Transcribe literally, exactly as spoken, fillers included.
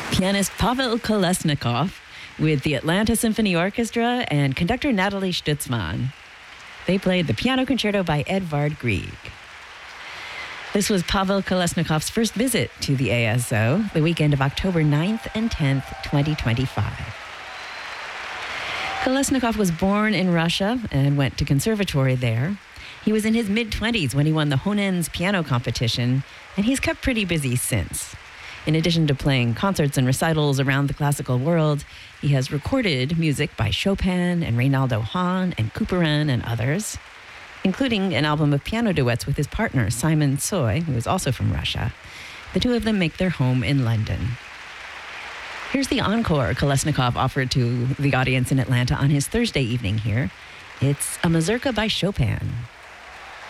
Pianist Pavel Kolesnikov with the Atlanta Symphony Orchestra and conductor Natalie Stutzman. They played the Piano Concerto by Edvard Grieg. This was Pavel Kolesnikov's first visit to the A S O, the weekend of October ninth and tenth, twenty twenty-five. Kolesnikov was born in Russia and went to conservatory there. He was in his mid-twenties when he won the Honen's piano competition, and he's kept pretty busy since. In addition to playing concerts and recitals around the classical world, he has recorded music by Chopin and Reynaldo Hahn and Couperin and others, including an album of piano duets with his partner, Simon Tsoy, who is also from Russia. The two of them make their home in London. Here's the encore Kolesnikov offered to the audience in Atlanta on his Thursday evening here. It's a mazurka by Chopin.